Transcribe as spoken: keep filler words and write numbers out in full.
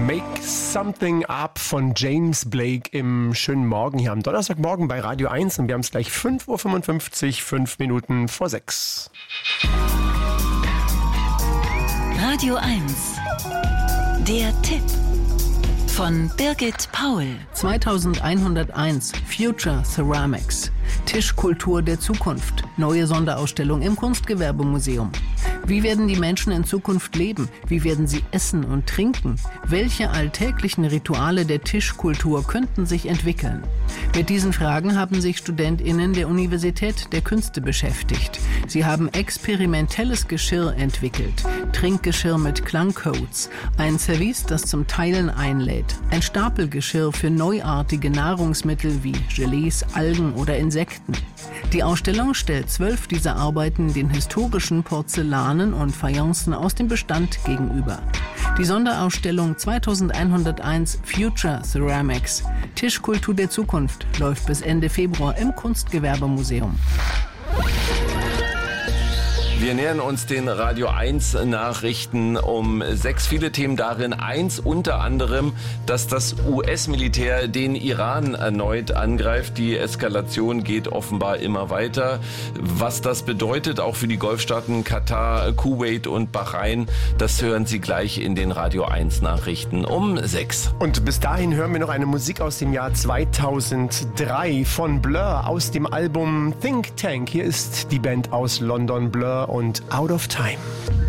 Make Something Up von James Blake im schönen Morgen hier am Donnerstagmorgen bei Radio eins und wir haben es gleich fünf Uhr fünfundfünfzig, fünf Minuten vor sechs. Radio eins. Der Tipp von Birgit Paul. zweitausendeinhunderteins Future Ceramics. Tischkultur der Zukunft. Neue Sonderausstellung im Kunstgewerbemuseum. Wie werden die Menschen in Zukunft leben? Wie werden sie essen und trinken? Welche alltäglichen Rituale der Tischkultur könnten sich entwickeln? Mit diesen Fragen haben sich StudentInnen der Universität der Künste beschäftigt. Sie haben experimentelles Geschirr entwickelt. Trinkgeschirr mit Klangcodes. Ein Service, das zum Teilen einlädt. Ein Stapelgeschirr für neuartige Nahrungsmittel wie Gelees, Algen oder Insekten. Die Ausstellung stellt zwölf dieser Arbeiten den historischen Porzellanen und Fayencen aus dem Bestand gegenüber. Die Sonderausstellung zweitausendeinhunderteins Future Ceramics, Tischkultur der Zukunft, läuft bis Ende Februar im Kunstgewerbemuseum. Wir nähern uns den Radio eins Nachrichten um sechs. Viele Themen darin. Eins unter anderem, dass das U S-Militär den Iran erneut angreift. Die Eskalation geht offenbar immer weiter. Was das bedeutet, auch für die Golfstaaten Katar, Kuwait und Bahrain, das hören Sie gleich in den Radio eins Nachrichten um sechs. Und bis dahin hören wir noch eine Musik aus dem Jahr zweitausenddrei von Blur aus dem Album Think Tank. Hier ist die Band aus London, Blur und Out of Time.